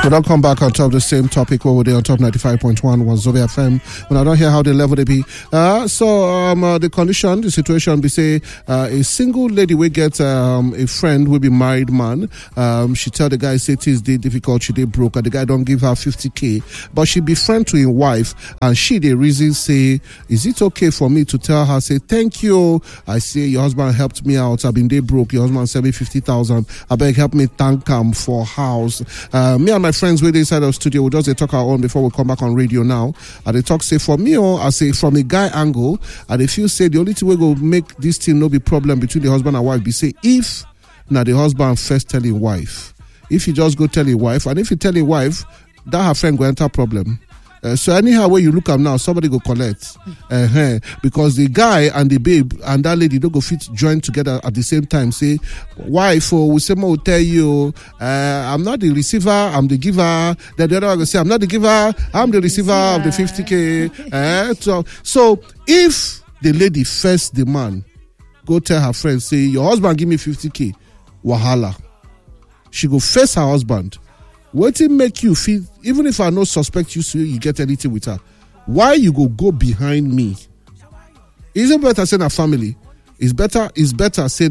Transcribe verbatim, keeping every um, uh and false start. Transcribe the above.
We don't come back on top the same topic over there on top ninety-five point one was Zobia F M. When I don't hear how the level they be. Uh, so um, uh, the condition, the situation, we say uh, a single lady will get um, a friend will be married man. Um, she tell the guy say it is difficult, she did broke, and the guy don't give her fifty K, but she be friend to his wife, and she the reason say, is it okay for me to tell her say thank you? I say your husband helped me out. I've been day broke. Your husband sent me fifty thousand. I beg help me thank him for house. Uh, me and my friends with inside the studio, we just they talk our own before we come back on radio now. And they talk say for me, oh, I say from a guy angle, and they feel say the only thing we go make this thing no be problem between the husband and wife be say if now the husband first tell his wife. If you just go tell his wife, and if you tell his wife, that her friend go enter problem. Uh, so anyhow where you look up now, somebody go collect. Uh-huh. Because the guy and the babe and that lady don't go fit join together at the same time. Say, wife, oh, we say, will tell you, uh, I'm not the receiver, I'm the giver. Then the other one will say, I'm not the giver, I'm the receiver of the fifty K. Uh, so, so if the lady first the man, go tell her friend, say, your husband give me fifty K, wahala. She go face her husband. What it make you feel, even if I no suspect you, so you get anything with her, why you go go behind me? Is it better saying a family? It's better, it's better saying